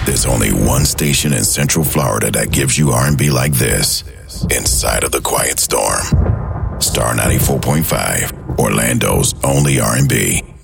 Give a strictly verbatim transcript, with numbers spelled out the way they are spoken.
There's only one station in Central Florida that gives you R and B like this. Inside of the Quiet Storm. Star ninety-four point five, Orlando's only R and B.